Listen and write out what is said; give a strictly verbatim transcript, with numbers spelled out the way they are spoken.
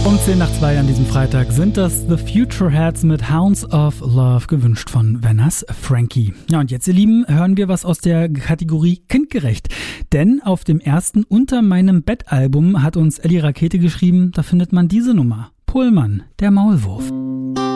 Um zehn nach zwei an diesem Freitag sind das The Futureheads mit Hounds of Love, gewünscht von Vanners Frankie. Ja, und jetzt, ihr Lieben, hören wir was aus der Kategorie kindgerecht. Denn auf dem ersten Unter meinem Bett-Album hat uns Ellie Rakete geschrieben, da findet man diese Nummer. Pohlmann, der Maulwurf.